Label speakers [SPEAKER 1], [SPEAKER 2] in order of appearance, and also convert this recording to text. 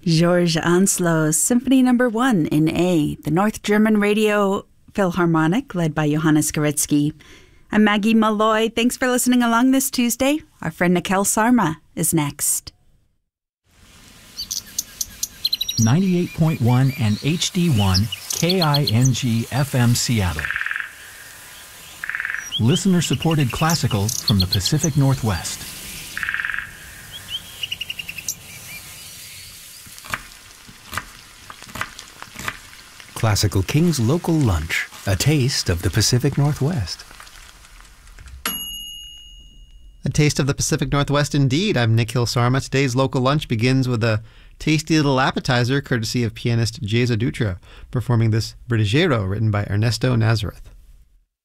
[SPEAKER 1] Georges Anslow's Symphony No. 1 in A, the North German Radio Philharmonic, led by Johannes Goretzky. I'm Maggie Malloy. Thanks for listening along this Tuesday. Our friend Nikhil Sarma is next.
[SPEAKER 2] 98.1 and HD1 KING FM Seattle. Listener-supported classical from the Pacific Northwest.
[SPEAKER 3] Classical King's Local Lunch, a taste of the Pacific Northwest.
[SPEAKER 4] A taste of the Pacific Northwest indeed. I'm Nikhil Sarma. Today's local lunch begins with a tasty little appetizer courtesy of pianist Geza Dutra, performing this Brigadiero written by Ernesto Nazareth.